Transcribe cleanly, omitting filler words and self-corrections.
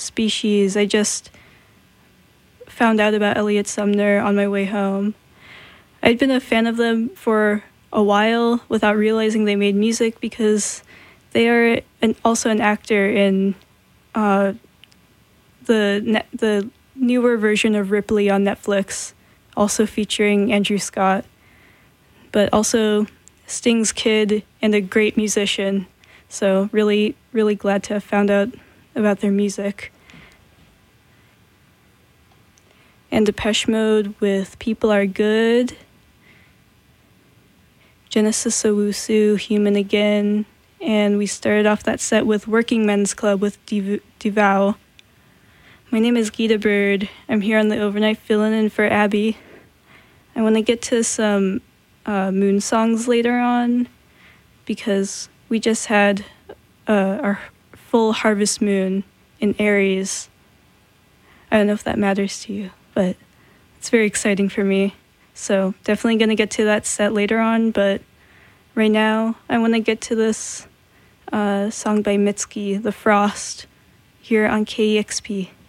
Species. I just found out about Elliott Sumner on my way home. I'd been a fan of them for a while without realizing they made music because they are also an actor in the newer version of Ripley on Netflix, also featuring Andrew Scott, but also Sting's kid and a great musician. So really, really glad to have found out about their music. And Depeche Mode with People Are Good, Genesis Owusu, Human Again, and we started off that set with Working Men's Club with Devow. My name is Gita Bird. I'm here on the overnight filling in for Abby. I want to get to some moon songs later on because we just had our full harvest moon in Aries. I don't know if that matters to you, but it's very exciting for me. So definitely going to get to that set later on, but right now I want to get to this song by Mitski, The Frost, here on KEXP.